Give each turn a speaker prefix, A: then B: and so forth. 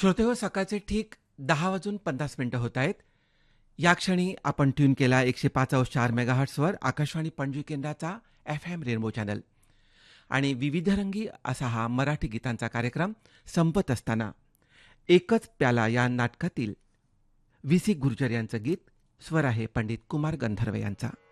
A: श्रोतेहो, सकाळचे ठीक 10:50 होत आहेत. या क्षणी आपण ट्यून केला 105.4 मेगाहर्ट्सवर आकाशवाणी पणजी केंद्राचा FM रेनबो चॅनल. आणि विविधरंगी असा हा मराठी गीतांचा कार्यक्रम संपत असताना एकच प्याला या नाटकातील व्ही सी गुर्जर यांचं गीत, स्वर आहे पंडित कुमार गंधर्व यांचा.